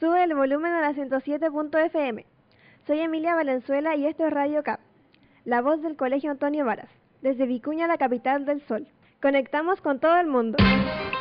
Sube el volumen a la 107.fm. Soy Emilia Valenzuela y esto es Radio CAP, la voz del Colegio Antonio Varas, desde Vicuña, la capital del sol. Conectamos con todo el mundo.